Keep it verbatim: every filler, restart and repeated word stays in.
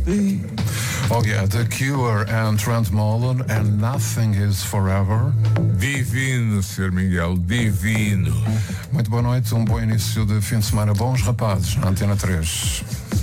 Oh yeah, The Cure and Trent Mullen and Nothing Is Forever. Divino, senhor Miguel, divino. Muito boa noite, um bom início de fim de semana. Bons rapazes, na Antena três.